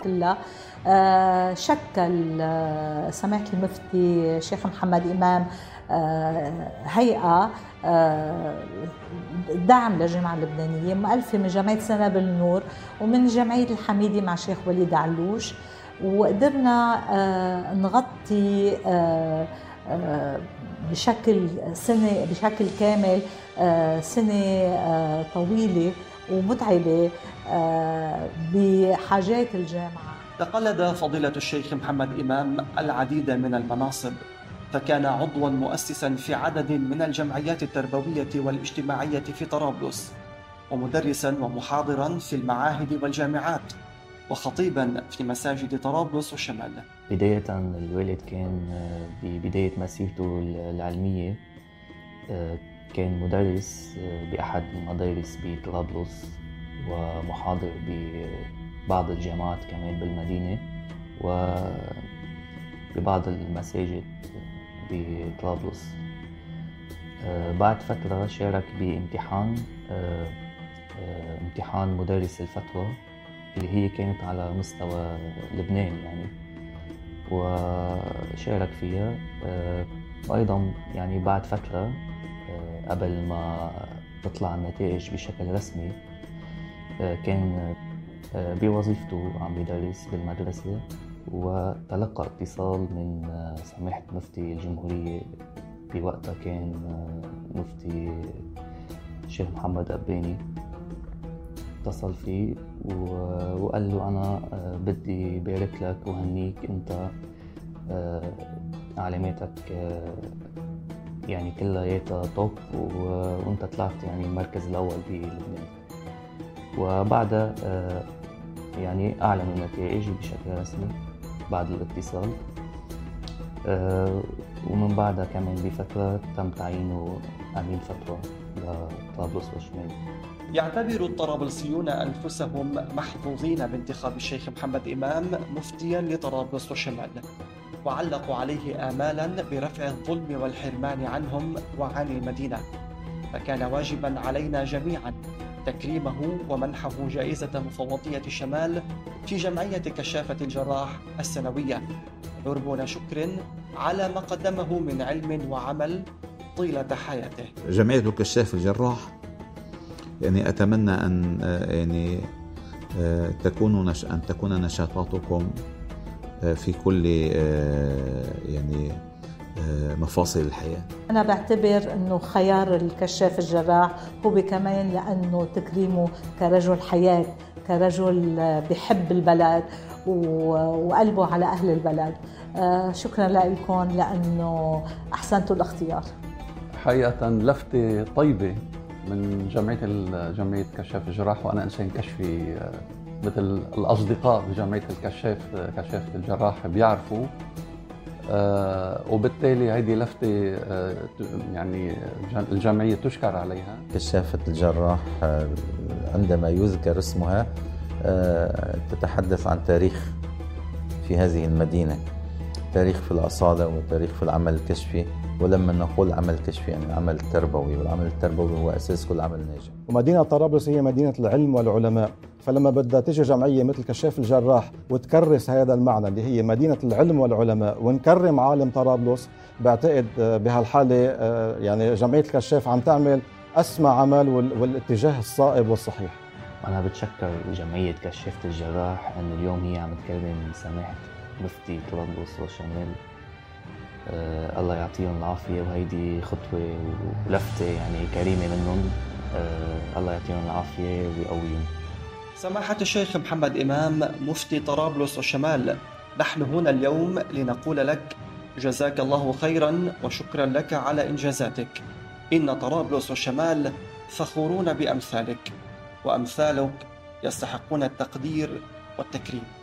كلها. شكل سماحة المفتي الشيخ محمد إمام هيئة دعم للجامعة اللبنانية مؤلفة من جمعية سنابل النور ومن جمعية الحميدي مع الشيخ وليد علوش، وقدرنا نغطي بشكل كامل سنة طويلة ومتعبة بحاجات الجامعة. تقلد فضيلة الشيخ محمد إمام العديد من المناصب، فكان عضواً مؤسساً في عدد من الجمعيات التربوية والاجتماعية في طرابلس، ومدرساً ومحاضراً في المعاهد والجامعات، وخطيباً في مساجد طرابلس والشمال. بداية الوالد كان ببداية مسيرته العلمية كان مدرس بأحد المدارس بطرابلس ومحاضر ببعض الجامعات كمان بالمدينة وببعض المساجد بطرابلس. بعد فترة شارك بامتحان امتحان مدرس الفتوى اللي هي كانت على مستوى لبنان يعني، وشارك فيها. وأيضا يعني بعد فترة قبل ما تطلع النتائج بشكل رسمي كان بوظيفته عم يدرس بالمدرسة، وتلقى اتصال من سماحة مفتي الجمهورية بوقتها كان مفتي الشيخ محمد أباني. اتصل فيه وقال له أنا بدي بارك لك وهنيك، أنت علاماتك يعني كلها توب وأنت طلعت يعني المركز الأول بلبنان. وبعدها يعني أعلنوا النتائج بشكل رسمي بعد الاتصال، ومن بعدها كمان بفترة تم تعيينه أمين فتوى لطرابلس والشمال. يعتبر الطرابلسيون أنفسهم محظوظين بانتخاب الشيخ محمد إمام مفتياً لطرابلس والشمال، وعلقوا عليه آمالاً برفع الظلم والحرمان عنهم وعن المدينة، فكان واجباً علينا جميعاً تكريمه ومنحه جائزة مفوضية الشمال في جمعية كشافة الجراح السنوية، عربون شكر على ما قدمه من علم وعمل طيلة حياته. جمعية الكشاف الجراح يعني أتمنى أن يعني تكون نشاطاتكم في كل يعني مفاصل الحياة. أنا بعتبر أنه خيار الكشاف الجراح هو كمان لأنه تكريمه كرجل حياة، كرجل بحب البلد وقلبه على أهل البلد. شكرا لكم لأنه أحسنتوا الاختيار. حقيقة لفتة طيبة من جمعية كشاف الجراح، وأنا إنسان كشفي مثل الأصدقاء بجمعية كشافة الجراح بيعرفوا، وبالتالي هذه لفتة يعني الجمعية تشكر عليها. كشافة الجراح عندما يذكر اسمها تتحدث عن تاريخ في هذه المدينة، تاريخ في الأصالة وتاريخ في العمل الكشفي. ولما نقول عمل كشفي يعني عمل تربوي، والعمل التربوي هو أساس كل عمل ناجح. ومدينة طرابلس هي مدينة العلم والعلماء، فلما بدها تيجي جمعية مثل كشاف الجراح وتكرس هذا المعنى اللي هي مدينة العلم والعلماء ونكرم عالم طرابلس، بعتقد بهالحالة يعني جمعية الكشاف عم تعمل أسمى عمل والاتجاه الصائب والصحيح. أنا بتشكر جمعية كشافة الجراح أن اليوم هي عم تكرم سماحة مفتي طرابلس والشمال. الله يعطيهم العافية، وهيدي خطوة ولفتة يعني كريمة منهم. الله يعطيهم العافية ويقويهم. سماحة الشيخ محمد إمام مفتي طرابلس والشمال، نحن هنا اليوم لنقول لك جزاك الله خيرا وشكرا لك على إنجازاتك. إن طرابلس والشمال فخورون بأمثالك، وأمثالك يستحقون التقدير والتكريم.